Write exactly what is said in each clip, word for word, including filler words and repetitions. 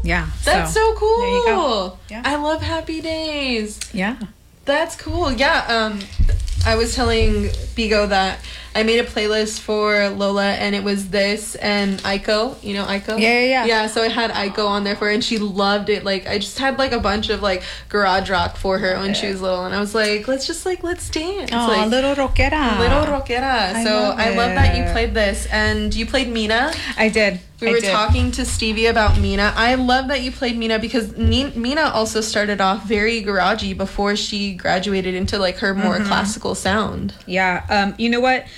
Yeah. That's so, so cool. There you go. Yeah. I love Happy Days. Yeah. That's cool. Yeah. Um, I was telling Bigo that I made a playlist for Lola, and it was this and Aiko. You know Aiko? Yeah, yeah, yeah. Yeah, so I had Aiko on there for her, and she loved it. Like, I just had, like, a bunch of, like, garage rock for her when she was little, and I was like, let's just, like, let's dance. Oh, like, little rockera. Little rockera. I so love I love that you it. played this, and you played Mina. I did. We I were did. talking to Stevie about Mina. I love that you played Mina because Ni- Mina also started off very garagey before she graduated into, like, her more Mm-hmm. classical sound. Yeah. Um, you know what?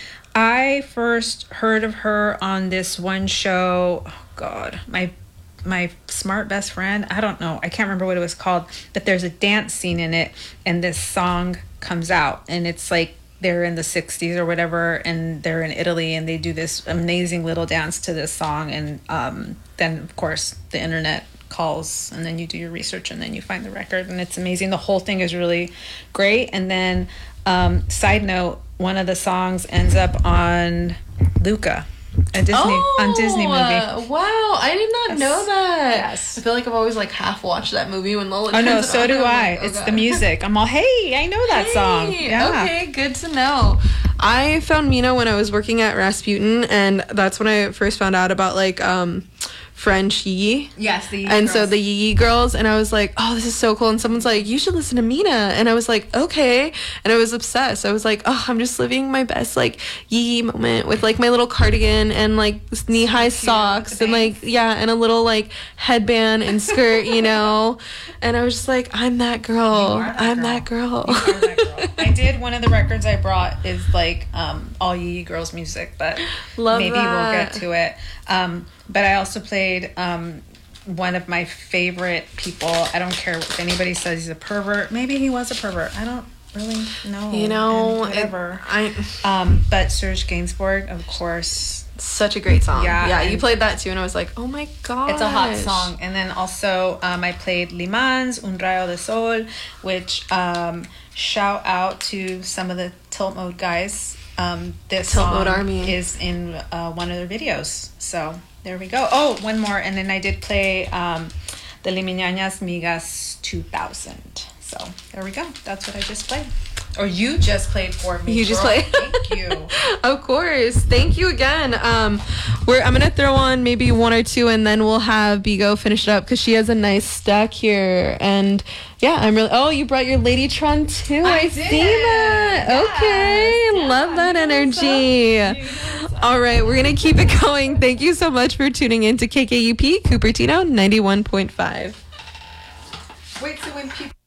I first heard of her on this one show. Oh God, my my smart best friend. I don't know. I can't remember what it was called. But there's a dance scene in it, and this song comes out, and it's like they're in the sixties or whatever, and they're in Italy, and they do this amazing little dance to this song, and um, then of course the internet calls, and then you do your research, and then you find the record, and it's amazing. The whole thing is really great. And then um, side note, one of the songs ends up on Luca, a Disney oh, on Disney movie. Uh, wow, I did not Yes. know that. Yes. I feel like I've always like half watched that movie when Lola. Oh no, turns it so on, do I'm I. like, oh, it's God. the music. I'm all, hey, I know that Hey, song. Yeah. Okay, good to know. I found Mina when I was working at Rasputin, and that's when I first found out about like um French Yee. Yes, the And so the Yee girls, and I was like, oh, this is so cool. And someone's like, you should listen to Mina. And I was like, okay. And I was obsessed. I was like, oh, I'm just living my best like Yee moment with like my little cardigan and like knee high socks and like, yeah, and a little like headband and skirt, you know. And I was just like, I'm that girl. You are that I'm girl. that girl. You are that girl. I did, one of the records I brought is like um, all Yee girls music, but Love maybe that. we'll get to it. Um, but I also played um, one of my favorite people. I don't care if anybody says he's a pervert. Maybe he was a pervert. I don't really know. You know, and whatever. It, I um, but Serge Gainsbourg, of course. such a great song. Yeah, Yeah, you and- played that too, and I was like, oh my god. It's a hot song. And then also um, I played Limans, Un Rayo de Sol, which um, shout out to some of the Tilt Mode guys. Um, this Tilt song Mode Army is in uh, one of their videos. So there we go. Oh, one more. And then I did play um, the Limiñañas Migas two thousand. So there we go. That's what I just played. Or you just played for me. You just girl. played. Thank you. Of course. Thank you again. Um, we're I'm gonna throw on maybe one or two, and then we'll have Bigo finish it up because she has a nice stack here. And yeah, I'm really. Oh, you brought your Ladytron too. I, I see did. that. Yes. Okay, Yeah, love that you know energy. what's up. All right, we're gonna keep it going. Thank you so much for tuning in to K K U P Cupertino ninety-one point five. Wait, so when people.